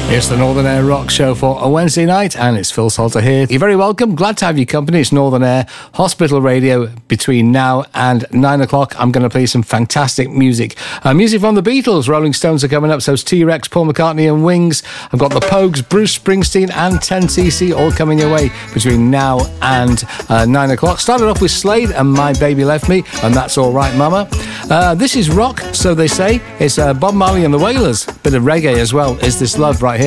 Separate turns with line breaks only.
It's the Northern Air Rock Show for a Wednesday night, and it's Phil Salter here. You're very welcome. Glad to have your company. It's Northern Air Hospital Radio between now and 9 o'clock. I'm going to play some fantastic music. Music from the Beatles. Rolling Stones are coming up, so it's T-Rex, Paul McCartney and Wings. I've got the Pogues, Bruce Springsteen and 10cc all coming your way between now and 9 o'clock. Started off with Slade and My Baby Left Me, and That's All Right Mama. This is rock, so they say. It's Bob Marley and the Wailers. Bit of reggae as well. Is This Love right